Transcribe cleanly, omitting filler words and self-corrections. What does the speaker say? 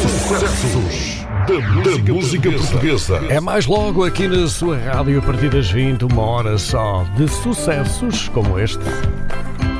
Sucessos da música portuguesa. É mais logo aqui na sua rádio a partir das 20, uma hora só de sucessos como este.